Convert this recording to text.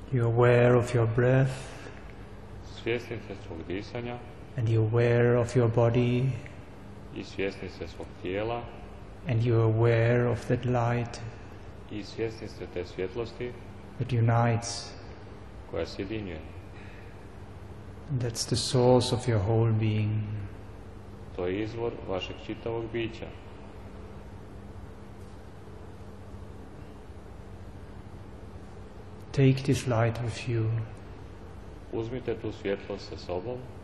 You're aware of your breath, svjesni ste svog disanja and you're aware of your body, i svjesni ste svog tijela and you're aware of that light i svjesni ste te svjetlosti that unites. koja sjedinjuje. That's the source of your whole being. To je izvor vašeg čitavog bića. Take this light with you. Uzmite tu svjetlost sa sobom